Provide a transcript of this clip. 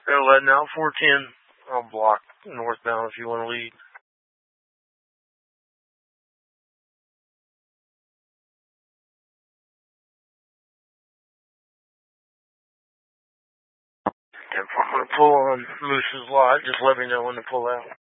They're letting out 410. I'll block northbound if you want to lead. If I'm going to pull on Moose's lot, just let me know when to pull out.